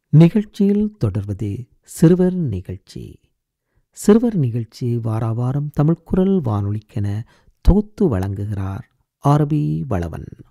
நிகழ்ச்சியில் தொடர்வது சிறுவர் நிகழ்ச்சி. சிறுவர் நிகழ்ச்சி வாராவாரம் தமிழ்குரல் வானொலிக்கென தொகுத்து வழங்குகிறார் ஆரபி வளவன்.